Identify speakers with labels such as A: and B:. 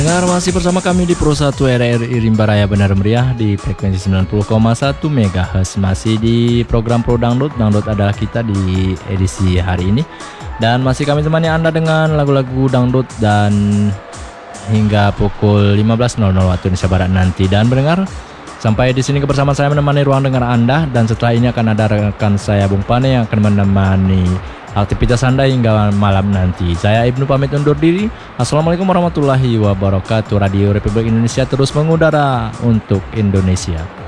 A: Dengar masih bersama kami di Pro 1 RRI Rimba Raya Benar Meriah di frekuensi 90,1 MHz. Masih di program Pro Dangdut. Dangdut adalah kita di edisi hari ini. Dan masih kami temani Anda dengan lagu-lagu dangdut dan hingga pukul 15.00 waktu Indonesia Barat nanti. Dan mendengar sampai di sini kebersamaan saya menemani ruang dengar Anda, dan setelah ini akan ada rekan saya Bung Pane yang akan menemani aktivitas Anda hingga malam nanti. Saya Ibnu pamit undur diri. Assalamualaikum warahmatullahi wabarakatuh. Radio Republik Indonesia terus mengudara untuk Indonesia.